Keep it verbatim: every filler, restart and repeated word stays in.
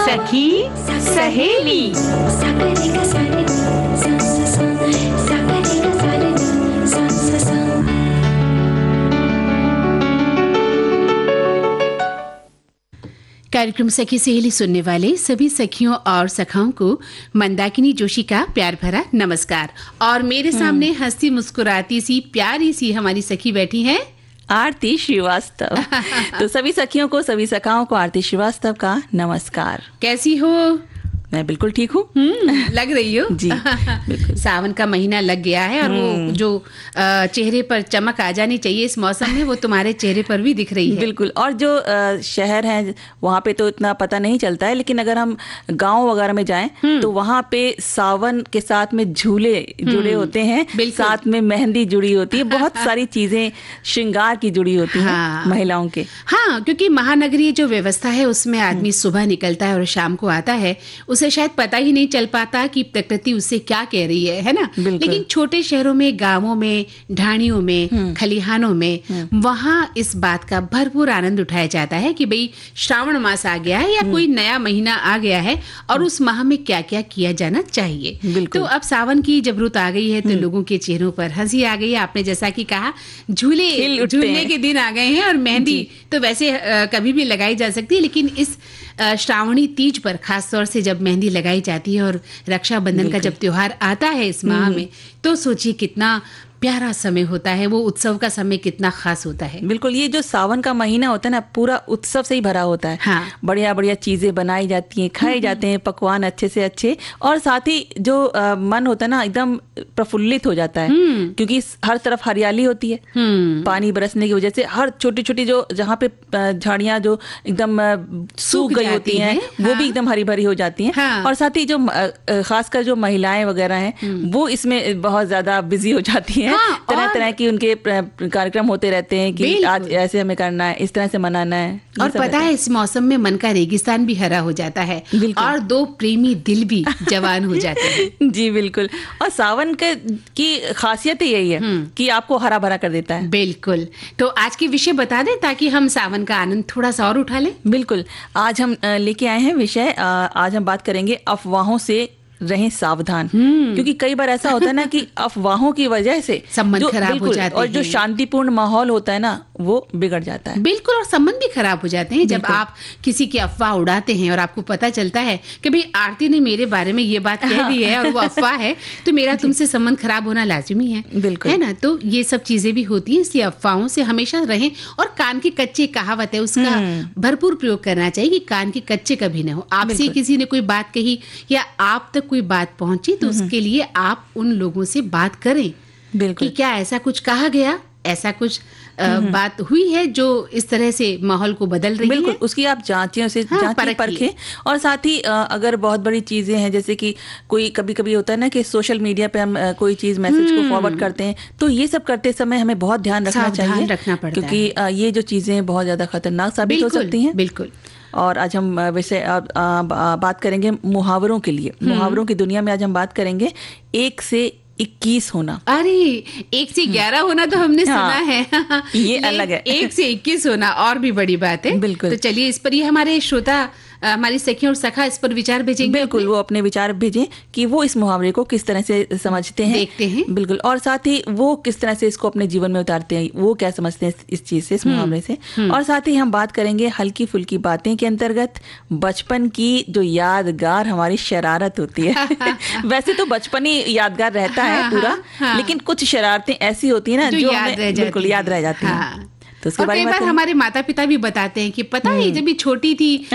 सखी सहेली। कार्यक्रम सखी सहेली सुनने वाले सभी सखियों और सखाओं को मंदाकिनी जोशी का प्यार भरा नमस्कार। और मेरे सामने हंसती मुस्कुराती सी प्यारी सी हमारी सखी बैठी हैं आरती श्रीवास्तव। तो सभी सखियों को, सभी सखाओं को आरती श्रीवास्तव का नमस्कार। कैसी हो? मैं बिल्कुल ठीक हूँ। लग रही हो जी बिल्कुल। सावन का महीना लग गया है और वो जो चेहरे पर चमक आ जानी चाहिए इस मौसम में, वो तुम्हारे चेहरे पर भी दिख रही है। बिल्कुल। और जो शहर है वहाँ पे तो इतना पता नहीं चलता है, लेकिन अगर हम गांव वगैरह में जाएं तो वहाँ पे सावन के साथ में झूले जुड़े होते हैं, साथ में मेहंदी जुड़ी होती है, बहुत सारी चीजें श्रृंगार की जुड़ी होती हैं हाँ। महिलाओं के। हाँ, क्योंकि महानगरीय जो व्यवस्था है उसमें आदमी सुबह निकलता है और शाम को आता है, उसे शायद पता ही नहीं चल पाता कि प्रकृति उससे क्या कह रही है, है ना। लेकिन छोटे शहरों में, गांवों में, ढाणियों में, खलिहानों में, वहाँ इस बात का भरपूर आनंद उठाया जाता है कि भाई श्रावण मास आ गया है या कोई नया महीना आ गया है और उस माह में क्या क्या किया जाना चाहिए। तो अब सावन की जब रुत आ गई है तो लोगों के चेहरों पर हंसी आ गई है। आपने जैसा कि कहा, झूले झूलने के दिन आ गए हैं और मेहंदी तो वैसे कभी भी लगाई जा सकती है, लेकिन इस श्रावणी तीज पर खास तौर से जब मेहंदी लगाई जाती है और रक्षाबंधन का जब त्योहार आता है इस माह में, तो सोचिए कितना प्यारा समय होता है, वो उत्सव का समय कितना खास होता है। बिल्कुल। ये जो सावन का महीना होता है ना, पूरा उत्सव से ही भरा होता है। हाँ। बढ़िया बढ़िया चीजें बनाई जाती हैं, खाए जाते हैं पकवान अच्छे से अच्छे, और साथ ही जो आ, मन होता है ना एकदम प्रफुल्लित हो जाता है, क्योंकि हर तरफ हरियाली होती है, पानी बरसने की वजह से हर छोटी छोटी जो जहाँ पे झाड़ियाँ जो एकदम सूख गई होती हैं वो भी एकदम हरी भरी हो जाती हैं। और साथ ही जो खासकर जो महिलाएं वगैरह हैं वो इसमें बहुत ज्यादा बिजी हो जाती हैं। हाँ, तरह तरह की उनके कार्यक्रम होते रहते हैं कि आज ऐसे हमें करना है, इस तरह से मनाना है। और पता है इस मौसम में मन का रेगिस्तान भी हरा हो जाता है और दो प्रेमी दिल भी जवान हो जाते हैं। जी बिल्कुल। और सावन के की खासियत ही यही है कि आपको हरा भरा कर देता है। बिल्कुल। तो आज के विषय बता दें ताकि हम सावन का आनंद थोड़ा सा और उठा लें। बिल्कुल। आज हम लेके आए हैं विषय, आज हम बात करेंगे अफवाहों से रहें सावधान, क्योंकि कई बार ऐसा होता है ना कि अफवाहों की वजह से संबंध खराब हो जाते हैं और जो शांतिपूर्ण माहौल होता है ना वो बिगड़ जाता है। बिल्कुल। और संबंध भी खराब हो जाते हैं जब आप किसी की अफवाह उड़ाते हैं और आपको पता चलता है कि भाई आरती ने मेरे बारे में ये बात कह दी है और वो अफवाह है, तो मेरा तुमसे संबंध खराब होना लाजिमी है। बिल्कुल, है ना। तो ये सब चीजें भी होती हैं, इसलिए अफवाहों से हमेशा रहें। और कान के कच्चे कहावत है, उसका भरपूर प्रयोग करना चाहिए कि कान के कच्चे कभी न हो। आपसे किसी ने कोई बात कही या आप तक कोई बात पहुंची तो उसके लिए आप उन लोगों से बात करें कि क्या ऐसा कुछ कहा गया, ऐसा कुछ आ, बात हुई है जो इस तरह से माहौल को बदल रही बिल्कुल, है। उसकी आप जांचें, उसे हाँ, जांचें परखें। और साथ ही अगर बहुत बड़ी चीजें हैं, जैसे कि कोई कभी कभी होता है ना कि सोशल मीडिया पे हम कोई चीज मैसेज को फॉरवर्ड करते हैं, तो ये सब करते समय हमें बहुत ध्यान रखना चाहिए, रखना पड़ता है, क्योंकि ये जो चीजें बहुत ज्यादा खतरनाक साबित हो सकती हैं। बिल्कुल। और आज हम वैसे बात करेंगे मुहावरों के लिए। मुहावरों की दुनिया में आज हम बात करेंगे एक से इक्कीस होना। अरे एक से ग्यारह होना तो हमने हाँ, सुना है ये अलग है। एक से इक्कीस होना और भी बड़ी बात है। बिल्कुल। तो चलिए इस पर ही हमारे श्रोता, हमारी सखी और सखा इस पर विचार भेजेंगे। बिल्कुल, वो अपने विचार भेजें कि वो इस मुहावरे को किस तरह से समझते हैं, देखते हैं। बिल्कुल। और साथ ही वो किस तरह से इसको अपने जीवन में उतारते हैं, वो क्या समझते हैं इस चीज से, इस मुहावरे से। और साथ ही हम बात करेंगे हल्की फुल्की बातें के अंतर्गत बचपन की जो यादगार हमारी शरारत होती है। वैसे तो बचपन ही यादगार रहता है पूरा, हाँ, हाँ, लेकिन कुछ शरारतें ऐसी होती है ना जो हमें बिल्कुल याद रह जाती है। तो उसके बारे में हमारे माता पिता भी बताते हैं कि पता है जब भी छोटी थी